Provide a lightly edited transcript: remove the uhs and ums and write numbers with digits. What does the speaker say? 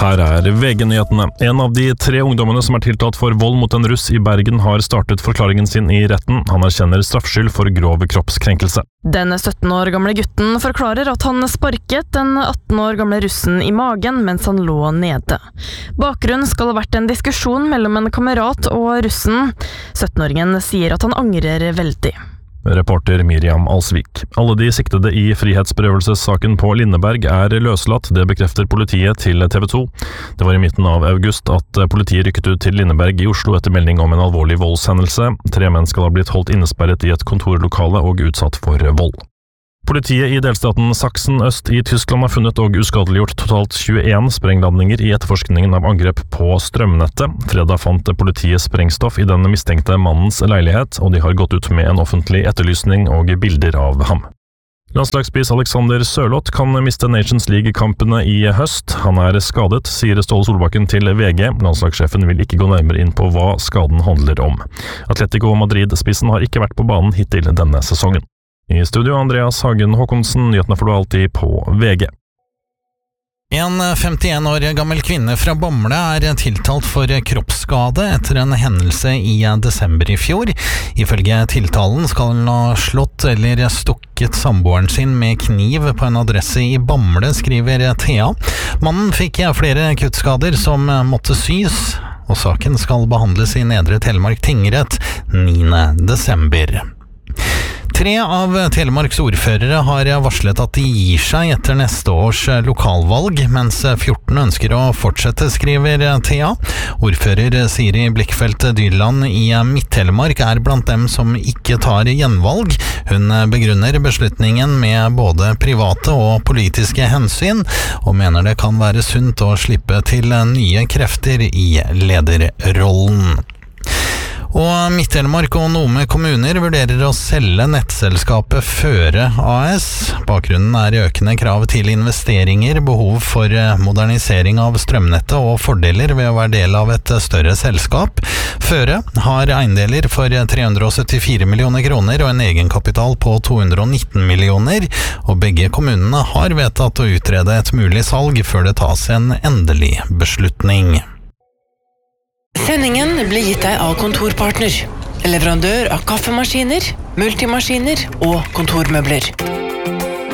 Her VG-nyhetene. En av de 3 ungdommene som tiltalt for vold mot en russ i Bergen har startet forklaringen sin i retten. Han erkjenner straffskyld for grov kroppskrenkelse. Den 17 år gamle gutten forklarer at han sparket den 18 år gamle russen i magen mens han lå nede. Bakgrunnen skal ha vært en diskusjon mellom en kamerat og russen. 17-åringen sier at han angrer veldig. Reporter Miriam Alsvik. Alle de siktede i frihetsberøvelsessaken på Lindeberg løslatt, det bekrefter politiet til TV 2. Det var i midten av august at politiet rykket ut til Lindeberg i Oslo etter melding om en alvorlig voldshendelse. 3 menn skal ha blitt holdt innesperret i et kontorlokale og utsatt for vold. Politiet i delstaten Sachsen øst i Tyskland har funnet og uskadeliggjort totalt 21 sprengladninger i etterforskningen av angrep på strømnettet. Fredag fant politiet sprengstoff i den mistenkte mannens leilighet, og de har gått ut med en offentlig etterlysning og bilder av ham. Landslagsspiss Alexander Sørloth kan miste Nations League-kampene i høst. Han skadet, sier Ståle Solbakken til VG. Landslagssjefen vil ikke gå nærmere inn på hva skaden handler om. Atletico Madrid-spissen har ikke vært på banen hittil denne sesongen. I studio Andreas Hagen Håkonsen, nyhetene får du alltid på VG. En 51 år gammel kvinne fra Bamble tiltalt for kroppsskade etter en hendelse i desember i fjor. Ifølge tiltalen skal hun ha slått eller stukket samboeren sin med kniv på en adresse i Bamble, skriver Thea. Mannen fikk flere kuttskader som måtte sys, og saken skal behandles i Nedre Telemark tingrett 9. desember. 3 av Telemarks ordførere har varslet at de gir seg etter neste års lokalvalg, mens 14 ønsker å fortsette, skriver Thea. Ordfører Siri Blikkfeldt Dyrland i Midt-Telemark blant dem som ikke tar gjenvalg. Hun begrunner beslutningen med både private og politiske hensyn, og mener det kan være sunt å slippe til nye krefter i lederrollen. Og Midt-Telemark og Nome kommuner vurderer å selge nettselskapet Føre AS. Bakgrunnen økende krav til investeringer, behov for modernisering av strømnettet og fordeler ved å være del av et større selskap. Føre har eiendeler for 374 millioner kroner og en egenkapital på 219 millioner, og begge kommunene har vedtatt å utrede et mulig salg før det tas en endelig beslutning. Sendingen blir gitt deg av Kontorpartner, leverandør av kaffemaskiner, multimaskiner og kontormøbler.